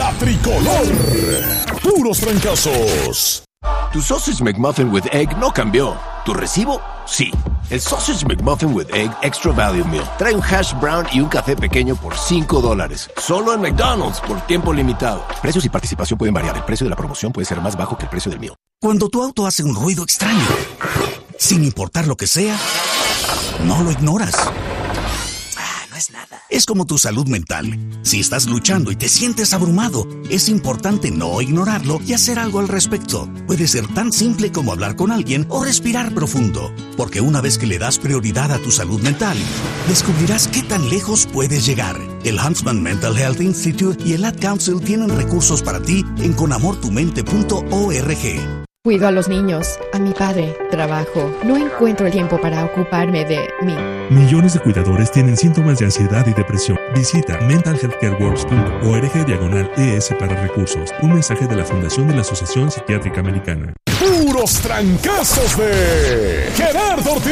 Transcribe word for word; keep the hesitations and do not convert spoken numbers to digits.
La Tricolor. Puros trancazos. Tu Sausage McMuffin with Egg no cambió. ¿Tu recibo? Sí. El Sausage McMuffin with Egg Extra Value Meal trae un hash brown y un café pequeño por cinco dólares. Solo en McDonald's por tiempo limitado. Precios y participación pueden variar. El precio de la promoción puede ser más bajo que el precio del meal. Cuando tu auto hace un ruido extraño, sin importar lo que sea, no lo ignoras. Ah, no es nada. Es como tu salud mental. Si estás luchando y te sientes abrumado, es importante no ignorarlo y hacer algo al respecto. Puede ser tan simple como hablar con alguien o respirar profundo. Porque una vez que le das prioridad a tu salud mental, descubrirás qué tan lejos puedes llegar. El Huntsman Mental Health Institute y el Ad Council tienen recursos para ti en con amor tu mente punto org. Cuido a los niños, a mi padre, trabajo. No encuentro el tiempo para ocuparme de mí. Millones de cuidadores tienen síntomas de ansiedad y depresión. Visita mental health care works punto org diagonal E S para recursos. Un mensaje de la Fundación de la Asociación Psiquiátrica Americana. Puros trancazos de Gerardo Ortiz.